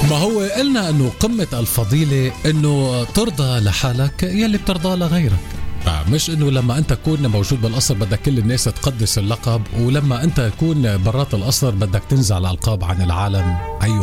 ما هو قلنا انه قمة الفضيلة انه ترضى لحالك يلي بترضى لغيرك، مش انه لما انت تكون موجود بالقصر بدك كل الناس تقدس اللقب، ولما انت تكون برات القصر بدك تنزع الالقاب عن العالم. ايوه